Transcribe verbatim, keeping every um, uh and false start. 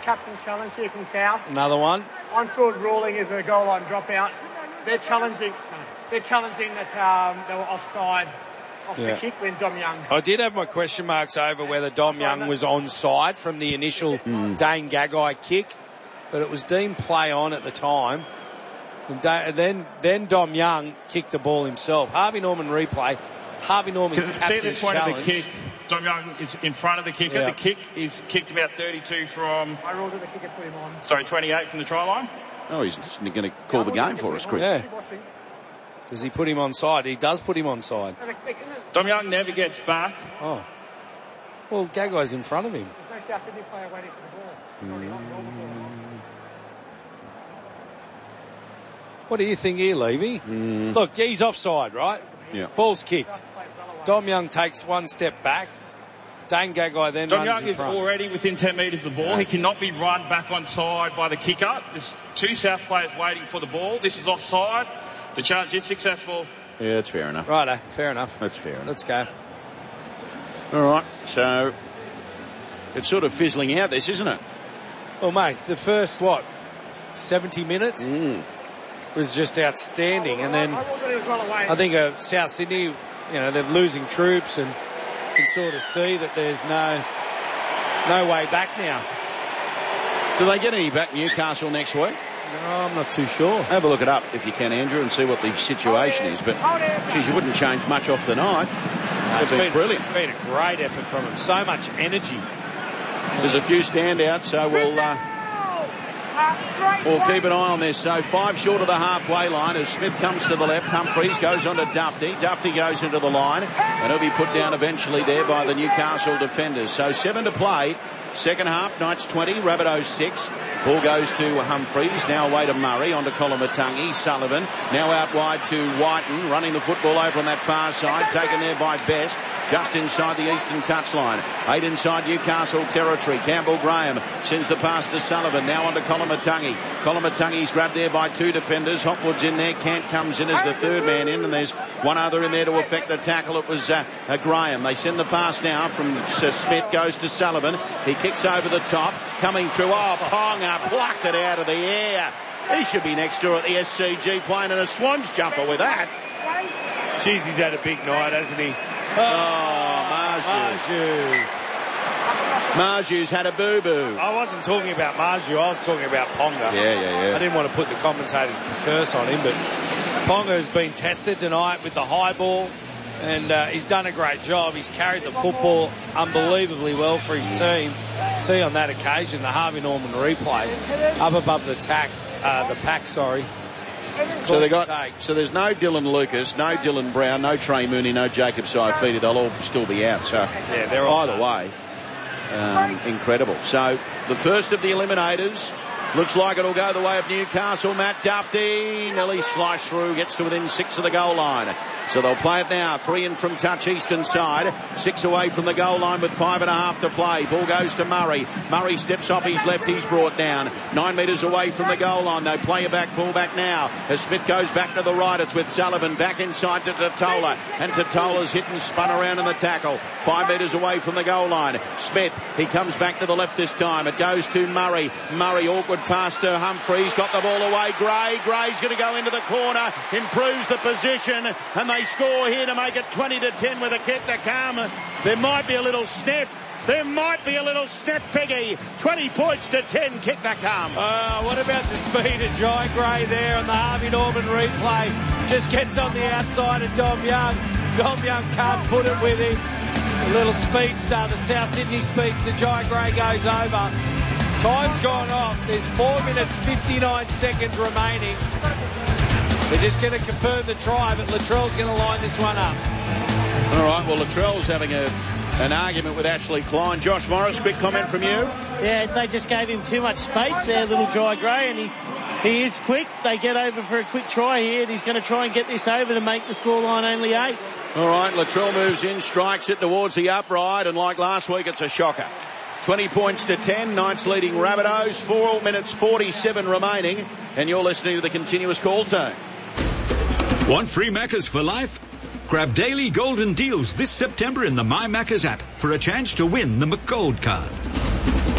captain's challenge here from South. Another one. On-field ruling is a goal line dropout. They're challenging. They're challenging that um, they were offside off yeah. the kick when Dom Young. I did have my question marks over whether Dom Young was onside from the initial mm. Dane Gagai kick, but it was deemed play on at the time. And da- then, then Dom Young kicked the ball himself. Harvey Norman replay. Harvey Norman captain's this point challenge. Of the kick. Dom Young is in front of the kicker. Yeah. The kick is kicked about thirty-two from... I ruled that the kicker put him on. Sorry, twenty-eight from the try line. Oh, he's going to call the game for us, quick. Yeah. Does he put him on side? He does put him on side. Dom Young never gets back. Oh. Well, Gagai's in front of him. There's no South Sydney player waiting for the ball. Mm. What do you think here, Levy? Mm. Look, he's offside, right? Yeah. Ball's kicked. Dom Young takes one step back. Dane Gagai then Dom runs Young in is front. already within ten metres of the ball. Yeah. He cannot be run back on side by the kicker. There's two South players waiting for the ball. This is offside. The challenge is successful. Yeah, that's fair enough. Righto, fair enough. That's fair enough. Let's go. All right, so it's sort of fizzling out this, isn't it? Well, mate, the first, what, seventy minutes mm. was just outstanding. And then I think uh, South Sydney, you know, they're losing troops and you can sort of see that there's no no way back now. Do they get any back Newcastle next week? No, I'm not too sure. Have a look it up if you can, Andrew, and see what the situation is. But, geez, you wouldn't change much off tonight. No, it's been, been brilliant. It's been a great effort from him. So much energy. There's a few standouts, so we'll... Uh, We'll keep an eye on this. So five short of the halfway line as Smith comes to the left. Humphreys goes on to Dufty. Dufty goes into the line and he'll be put down eventually there by the Newcastle defenders. So seven to play. Second half, Knights twenty, Rabbitohs six. Ball goes to Humphreys. Now away to Murray. On to Colomatungi. Sullivan. Now out wide to Whiten. Running the football over on that far side. Taken there by Best. Just inside the eastern touchline. Eight inside Newcastle territory. Campbell Graham sends the pass to Sullivan. Now on to Colomatungi. Colomatungi's grabbed there by two defenders. Hopwood's in there. Kent comes in as the third man in, and there's one other in there to affect the tackle. It was uh, uh, Graham. They send the pass now from uh, Smith. Goes to Sullivan. He kicks over the top. Coming through. Oh, Ponga plucked it out of the air. He should be next door at the S C G playing in a Swans jumper with that. Jeez, he's had a big night, hasn't he? Oh, Marju. Marju's had a boo-boo. I wasn't talking about Marju, I was talking about Ponga. Yeah, yeah, yeah. I didn't want to put the commentators' curse on him, but Ponga has been tested tonight with the high ball, and uh, he's done a great job. He's carried the football unbelievably well for his team. See on that occasion, the Harvey Norman replay, up above the tack, uh, the pack, sorry. So they got. So there's no Dylan Lucas, no Dylan Brown, no Trey Mooney, no Jacob Saifiti. They'll all still be out. So yeah, they're all either way, um, incredible. So the first of the eliminators looks like it'll go the way of Newcastle. Matt Dufty nearly sliced through, gets to within six of the goal line. So they'll play it now. Three in from touch, eastern side. Six away from the goal line with five and a half to play. Ball goes to Murray. Murray steps off his left. He's brought down. Nine metres away from the goal line. They play it back. Ball back now. As Smith goes back to the right, it's with Sullivan. Back inside to Totola. And Totola's hit and spun around in the tackle. Five metres away from the goal line. Smith, he comes back to the left this time. It goes to Murray. Murray, awkward pass to Humphreys. Got the ball away. Gray. Gray's going to go into the corner. Improves the position. And they score here to make it twenty to ten with a kick to come. There might be a little sniff. There might be a little sniff, Piggy. twenty points to ten, kick to come. Uh, what about the speed of Jai Gray there on the Harvey Norman replay? Just gets on the outside of Dom Young. Dom Young can't put it with him. A little speedster, the South Sydney speedster. Jai Gray goes over. Time's gone off. There's four minutes, fifty-nine seconds remaining. They're just going to confirm the try, but Latrell's going to line this one up. All right, well, Latrell's having a, an argument with Ashley Klein. Josh Morris, quick comment from you? Yeah, they just gave him too much space there, little Jai Gray, and he, he is quick. They get over for a quick try here, and he's going to try and get this over to make the scoreline only eight. All right, Latrell moves in, strikes it towards the upright, and like last week, it's a shocker. twenty points to ten, Knights leading Rabbitohs, four minutes forty-seven remaining, and you're listening to the continuous call tone. Want free Maccas for life? Grab daily golden deals this September in the My Maccas app for a chance to win the McGold card.